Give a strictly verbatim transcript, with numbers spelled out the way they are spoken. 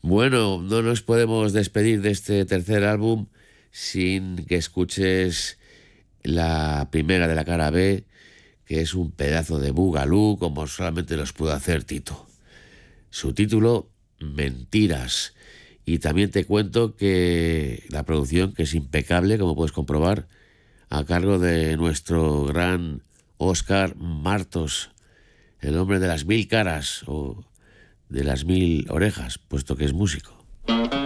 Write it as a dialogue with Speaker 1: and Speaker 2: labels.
Speaker 1: Bueno, no nos podemos despedir de este tercer álbum sin que escuches la primera de la cara B, que es un pedazo de bugalú como solamente los pudo hacer Tito. Su título, Mentiras. Y también te cuento que la producción, que es impecable, como puedes comprobar, a cargo de nuestro gran Óscar Martos, el hombre de las mil caras o de las mil orejas, puesto que es músico.